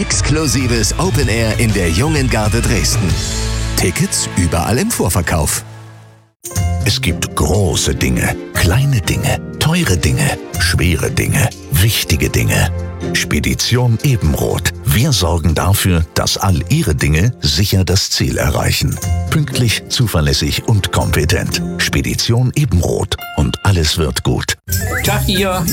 Exklusives Open Air in der Jungen Garde Dresden. Tickets überall im Vorverkauf. Es gibt große Dinge, kleine Dinge, teure Dinge, schwere Dinge, wichtige Dinge. Spedition Ebenroth. Wir sorgen dafür, dass all Ihre Dinge sicher das Ziel erreichen. Pünktlich, zuverlässig und kompetent. Spedition Ebenroth. Und alles wird gut. Tag ihr.